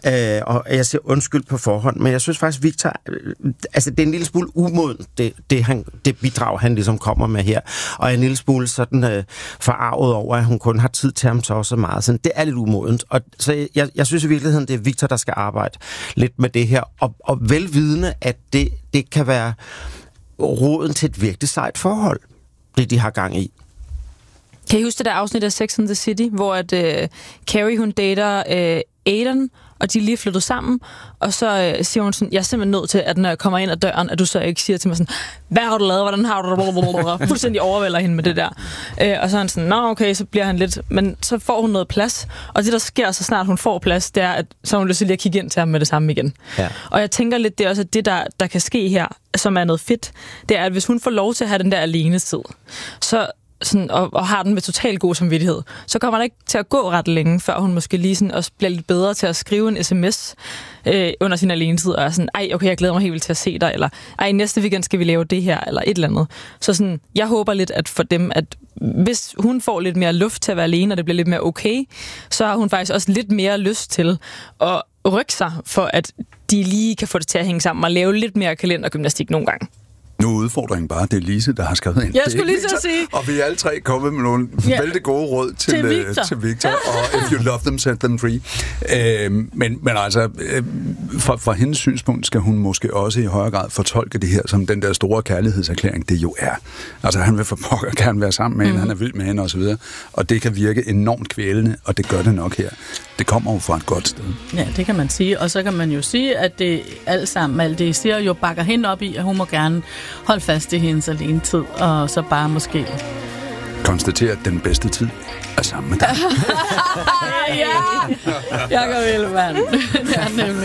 Og jeg siger undskyld på forhånd, men jeg synes faktisk, Victor, altså det er en lille smule umodent, det bidrag, han ligesom kommer med her, og jeg er en lille smule sådan forarvet over, at hun kun har tid til ham så meget. Sådan, det er lidt umodent, og så jeg synes i virkeligheden, det er Victor, der skal arbejde lidt med det her, og velvidende, at det kan være roden til et virkelig sejt forhold, det de har gang i. Kan I huske det der afsnit af Sex and the City, hvor at Carrie, hun dater Aidan, og de er lige flyttet sammen, og så siger hun sådan, jeg er simpelthen nødt til, at når jeg kommer ind ad døren, at du så ikke siger til mig sådan, hvad har du lavet, hvordan har du det, fuldstændig overvælder hende med det der. Og så er han sådan, nå okay, så bliver han lidt, men så får hun noget plads, og det der sker, så snart hun får plads, det er, at så hun lyst til lige at kigge ind til ham med det samme igen. Ja. Og jeg tænker lidt, det er også, at det der kan ske her, som er noget fedt, det er, at hvis hun får lov til at have den der alenetid, så sådan, og har den med total god samvittighed, så kommer der ikke til at gå ret længe, før hun måske lige sådan også bliver lidt bedre til at skrive en sms under sin alenetid, og er sådan, ej, okay, jeg glæder mig helt vildt til at se dig, eller ej, næste weekend skal vi lave det her, eller et eller andet. Så sådan, jeg håber lidt, at for dem, at hvis hun får lidt mere luft til at være alene, og det bliver lidt mere okay, så har hun faktisk også lidt mere lyst til at rykke sig, for at de lige kan få det til at hænge sammen, og lave lidt mere kalendergymnastik nogle gange. Nu er udfordringen bare, det er Lise, der har skrevet ind. Jeg skulle lige så sige. Og vi er alle tre kommet med nogle vældig gode råd til Victor. Og if you love them, set them free. Men altså, fra hendes synspunkt skal hun måske også i højere grad fortolke det her som den der store kærlighedserklæring, det jo er. Altså, han vil for pokker gerne være sammen med hende, han er vild med hende osv. Og det kan virke enormt kvælende, og det gør det nok her. Det kommer jo fra et godt sted. Ja, det kan man sige. Og så kan man jo sige, at det alt sammen, alt det I siger, jo bakker hende op i, at hun må gerne holde fast i hendes alenetid, og så bare måske konstatere, at den bedste tid er sammen med dig. Ja, jeg går vel, mand. Det er nemlig.